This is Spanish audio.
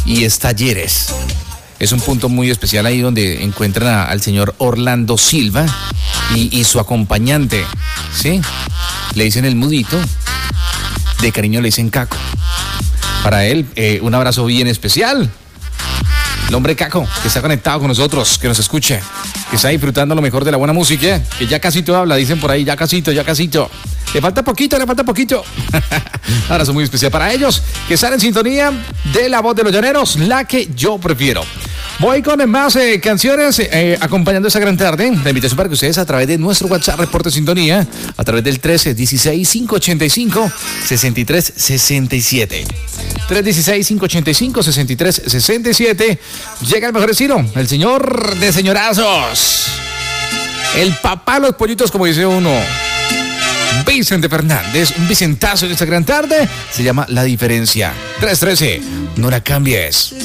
y es Talleres. Es un punto muy especial ahí donde encuentran al señor Orlando Silva y su acompañante, ¿sí? Le dicen el mudito, de cariño le dicen Caco. Para él, un abrazo bien especial. El hombre Caco, que está conectado con nosotros, que nos escuche, que está disfrutando lo mejor de la buena música, que ya casito habla, dicen por ahí, ya casito. Le falta poquito. Abrazo muy especial para ellos, que están en sintonía de La Voz de los Llaneros, la que yo prefiero. Voy con más canciones acompañando esta gran tarde. La invitación para que ustedes a través de nuestro WhatsApp reporte sintonía a través del 316-585-6367. 316-585-6367. Llega el mejor estilo, el señor de señorazos, el papá de los pollitos, como dice uno, Vicente Fernández, un vicentazo de esta gran tarde. Se llama La Diferencia. 313, no la cambies.